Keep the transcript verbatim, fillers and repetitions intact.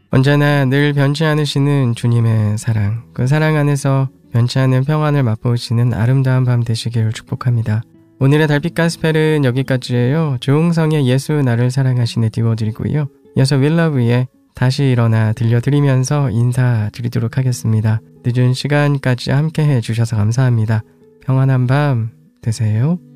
언제나 늘 변치 않으시는 주님의 사랑, 그 사랑 안에서 변치 않는 평안을 맛보시는 아름다운 밤 되시기를 축복합니다. 오늘의 달빛 가스펠은 여기까지예요. 조응성의 예수 나를 사랑하시네 띄워드리고요. 이어서 윌러브의 다시 일어나 들려드리면서 인사드리도록 하겠습니다. 늦은 시간까지 함께 해주셔서 감사합니다. 평안한 밤 되세요.